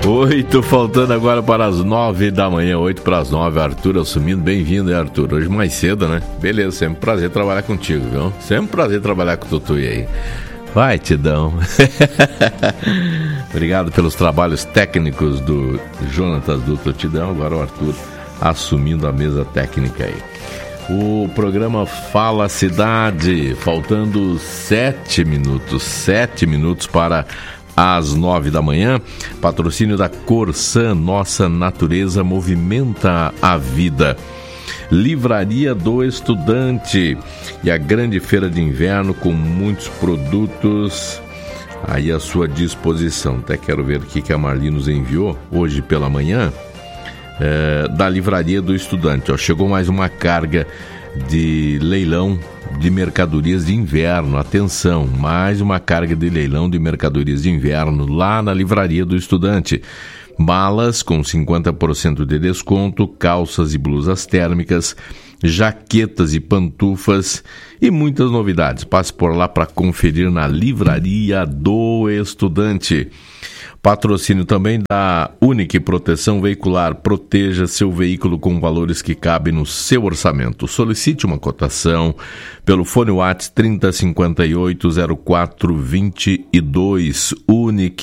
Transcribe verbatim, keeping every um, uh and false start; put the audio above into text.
Oito, faltando agora para as nove da manhã, oito para as nove, Arthur assumindo, bem-vindo, hein, Arthur? Hoje mais cedo, né? Beleza, sempre um prazer trabalhar contigo, viu? Sempre um prazer trabalhar com o Tutui aí. Vai, Tidão. Obrigado pelos trabalhos técnicos do Jonatas Dutra, Tidão. Agora o Arthur assumindo a mesa técnica aí. O programa Fala Cidade, faltando sete minutos, sete minutos para às nove da manhã. Patrocínio da Corsan, nossa natureza movimenta a vida. Livraria do Estudante e a grande feira de inverno com muitos produtos aí à sua disposição. Até quero ver o que a Marli nos enviou hoje pela manhã. É, da Livraria do Estudante, ó, chegou mais uma carga de leilão de mercadorias de inverno. Atenção, mais uma carga de leilão de mercadorias de inverno lá na Livraria do Estudante. Malas com cinquenta por cento de desconto, calças e blusas térmicas, jaquetas e pantufas e muitas novidades. Passe por lá para conferir na Livraria do Estudante. Patrocínio também da Unique Proteção Veicular. Proteja seu veículo com valores que cabem no seu orçamento. Solicite uma cotação pelo fone WhatsApp trinta, cinquenta e oito, zero quatro, vinte e dois. Unique